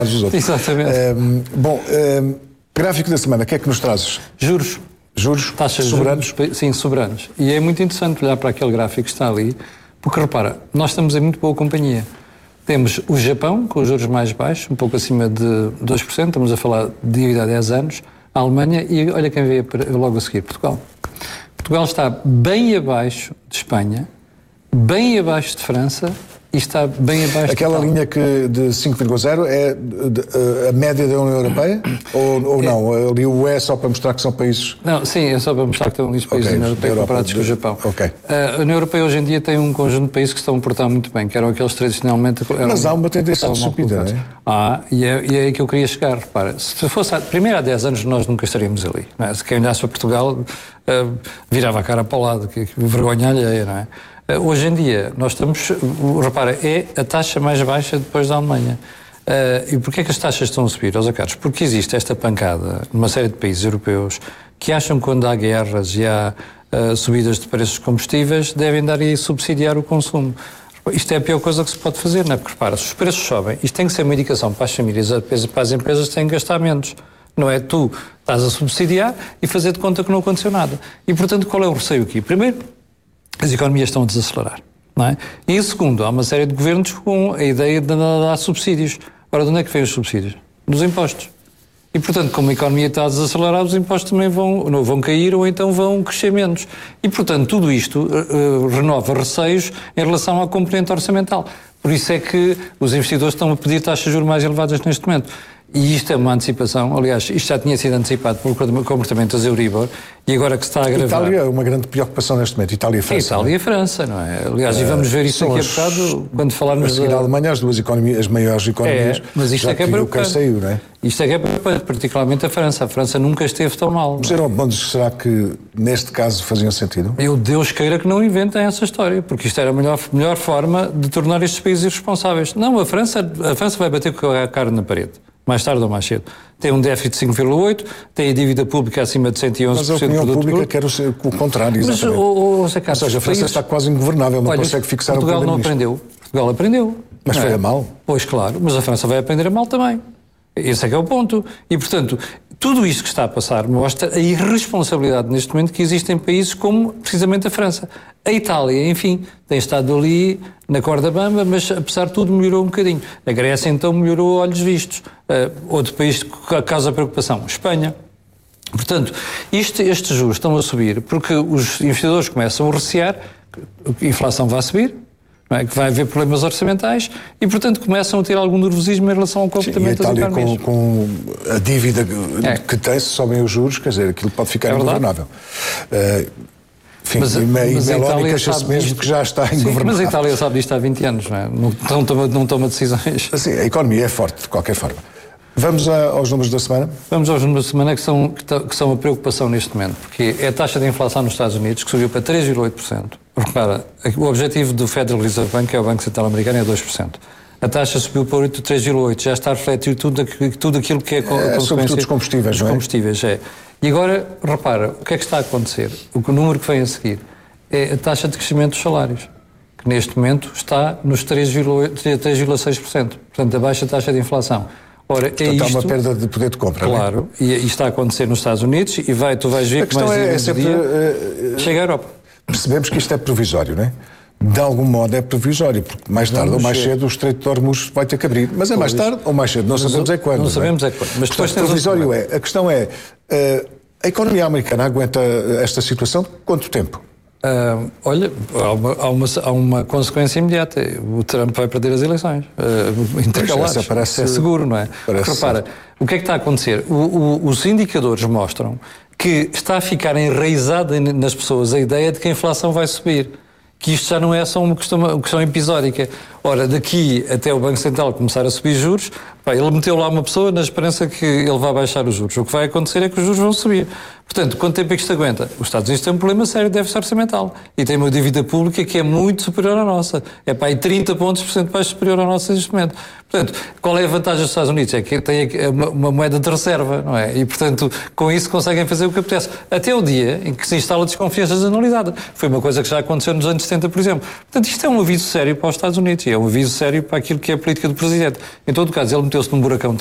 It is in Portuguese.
dos outros. Exatamente. Gráfico da semana, o que é que nos trazes? Juros. Juros? Taxas soberanos? Sim, soberanos. E é muito interessante olhar para aquele gráfico que está ali, porque repara, nós estamos em muito boa companhia. Temos o Japão, com os juros mais baixos, um pouco acima de 2%, estamos a falar de dívida há 10 anos, a Alemanha, e olha quem veio logo a seguir, Portugal. Portugal está bem abaixo de Espanha, bem abaixo de França e está bem abaixo Aquela de linha de 5,0 é a média da União Europeia? Ou não? Ali o é só para mostrar que são países... Não, sim, é só para mostrar que estão ali os países da União Europeia comparados com o Japão. Okay. A União Europeia hoje em dia tem um conjunto de países que estão a portar muito bem, que eram aqueles tradicionalmente... Mas há uma tendência de subida, não é? E é aí que eu queria chegar. Repara, se fosse primeiro há 10 anos nós nunca estaríamos ali. Não é? Se quem olhasse para Portugal virava a cara para o lado, que vergonha alheia, não é? Hoje em dia, nós estamos... Repara, é a taxa mais baixa depois da Alemanha. E porquê é que as taxas estão a subir, José Carlos? Porque existe esta pancada numa série de países europeus que acham que quando há guerras e há subidas de preços de combustíveis devem dar e subsidiar o consumo. Isto é a pior coisa que se pode fazer, não é? Porque, repara, se os preços sobem, isto tem que ser uma indicação para as famílias, para as empresas que têm que gastar menos. Não é tu estás a subsidiar e fazer de conta que não aconteceu nada. E, portanto, qual é o receio aqui? Primeiro, as economias estão a desacelerar, não é? E em segundo, há uma série de governos com a ideia de dar subsídios. Ora, de onde é que vêm os subsídios? Dos impostos. E, portanto, como a economia está a desacelerar, os impostos também vão cair ou então vão crescer menos. E, portanto, tudo isto renova receios em relação à componente orçamental. Por isso é que os investidores estão a pedir taxas de juros mais elevadas neste momento. E isto é uma antecipação, aliás, isto já tinha sido antecipado pelo comportamento das Euribor e agora que se está a agravar... Itália é uma grande preocupação neste momento, Itália e França. Itália e França, não é? Aliás, e vamos ver isso aqui a bocado, quando falarmos da Alemanha, as duas economias, as maiores economias, mas isto é que é preocupante. Saiu, não é? Isto é que é preocupante, particularmente a França. A França nunca esteve tão mal. Os eurobonds, será que neste caso faziam sentido? Deus queira que não inventem essa história, porque isto era a melhor forma de tornar estes países irresponsáveis. Não, a França vai bater com a cara na parede. Mais tarde ou mais cedo. Tem um déficit de 5,8%, tem a dívida pública acima de 111% Mas a opinião pública quer o contrário, exatamente. Ou seja, a França está quase ingovernável, não consegue fixar o Portugal não aprendeu. Portugal aprendeu. Mas foi a mal? Pois claro, mas a França vai aprender a mal também. Esse é que é o ponto. E, portanto, tudo isto que está a passar mostra a irresponsabilidade neste momento que existe em países como, precisamente, a França. A Itália, enfim, tem estado ali na corda bamba, mas, apesar de tudo, melhorou um bocadinho. A Grécia, então, melhorou a olhos vistos. Outro país que causa preocupação, Espanha. Portanto, estes juros estão a subir porque os investidores começam a recear que a inflação vai subir, não é? Que vai haver problemas orçamentais e, portanto, começam a ter algum nervosismo em relação ao comportamento das economias. E a Itália, com a dívida que tem, se sobem os juros, quer dizer, aquilo pode ficar ingovernável. Enfim, mas a Itália queixa-se mesmo que já está ingovernável. Mas a Itália sabe disto há 20 anos, não é? Não toma decisões. Assim, a economia é forte, de qualquer forma. Vamos aos números da semana? Vamos aos números da semana que são a preocupação neste momento, porque é a taxa de inflação nos Estados Unidos, que subiu para 3,8%. Repara, o objetivo do Federal Reserve Bank, que é o Banco Central Americano, é 2%. A taxa subiu para 3,8%, já está a refletir tudo aquilo que é consequência... Sobretudo os combustíveis, não é? Os combustíveis, é. E agora, repara, o que é que está a acontecer? O número que vem a seguir é a taxa de crescimento dos salários, que neste momento está nos 3,6%. Portanto, a baixa taxa de inflação. Ora, portanto, há uma perda de poder de compra, claro, não é? E está a acontecer nos Estados Unidos e tu vais ver que mais chega à Europa. Percebemos que isto é provisório, não é? De algum modo é provisório, porque mais tarde ou mais cedo o Estreito de Hormuz vai ter que abrir. Mas é mais tarde ou mais cedo, não sabemos é quando. Não sabemos é quando. Mas depois provisório é. A questão é, a economia americana aguenta esta situação quanto tempo? Olha, há uma consequência imediata. O Trump vai perder as eleições. É seguro, não é? Repara, o que é que está a acontecer? Os indicadores mostram que está a ficar enraizada nas pessoas a ideia de que a inflação vai subir. Que isto já não é só uma questão episódica. Ora, daqui até o Banco Central começar a subir juros, ele meteu lá uma pessoa na esperança que ele vai baixar os juros. O que vai acontecer é que os juros vão subir. Portanto, quanto tempo é que isto aguenta? Os Estados Unidos têm um problema sério de déficit orçamental e tem uma dívida pública que é muito superior à nossa. É para aí 30 pontos mais superior à nossa neste momento. Portanto, qual é a vantagem dos Estados Unidos? É que tem uma moeda de reserva, não é? E, portanto, com isso conseguem fazer o que apetece. Até o dia em que se instala a desconfiança generalizada. Foi uma coisa que já aconteceu nos anos 70, por exemplo. Portanto, isto é um aviso sério para os Estados Unidos. é um aviso sério para aquilo que é a política do Presidente. Em todo caso, ele meteu-se num buracão